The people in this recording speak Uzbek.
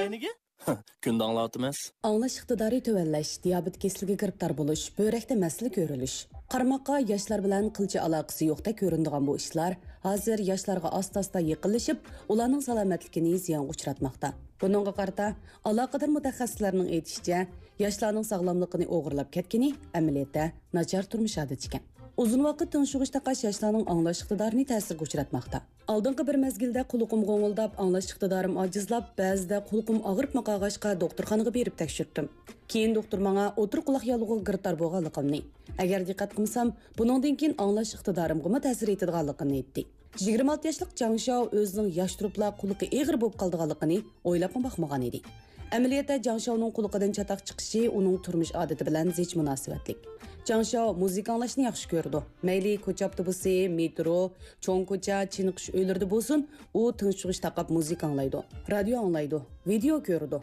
kayniga? Kunda anglatımız. Anlash iqtidori tuvanlash, diabet kesiliga giribtor bo'lish, börekte masala ko'rilish. Qarmoqqa yoshlar bilan qilcha aloqasi yo'qda ko'rinadigan bu ishlar hozir yoshlarga asta-asta yaqinlashib, ularning salomatligini ziyonga uchratmoqda. Buningga qarata aloqador mutaxassislarning aytishicha, yoshlarning sog'lomligini o'g'irlab ketgani amaliyotda nachar turmush odati ekan. Uzun vaqt tunshug'ish taqash yoshlarning anglash iqtidorini ta'sirga uchratmoqda. Oldingi bir mezgilda qulqum g'o'ng'ildab, anglash iqtidorim ojizlab, ba'zida qulqum og'rib maqag'ashqa doktorxonaga berib tekshirdim. Keyin doktor menga o'tir quloq yolg'iga giribtor bo'lganligimni, agar diqqat qilsam, buningdan keyin anglash iqtidorimga ta'sir etadiganligini aytdi. 26 yoshlik Jang Shao o'zining yosh turibla quliqi eg'ir bo'lib qoldiganligini o'ylab boqmagan edi. Amaliyotda Jang Shaoning quliqidan chataq chiqishi uning turmush odati bilan zich munosabatlik. Jang Shao muzika anglashni yaxshi ko'rdi. Mayli ko'cha avtobusi, metro, cho'ng ko'cha, chiniqish uylarida bo'lsin, u tinchlig'ish taqab muzika anglaydi, radio anglaydi, video ko'rdi.